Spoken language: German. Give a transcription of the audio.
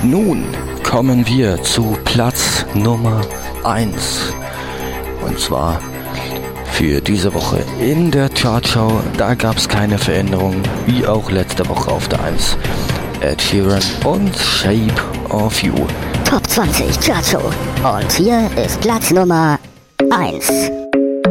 Nun kommen wir zu Platz Nummer 1. Und zwar für diese Woche in der Chartshow. Da gab es keine Veränderung, wie auch letzte Woche auf der 1. Ed Sheeran und Shape of You. Top 20 Chartshow. Und hier ist Platz Nummer 1.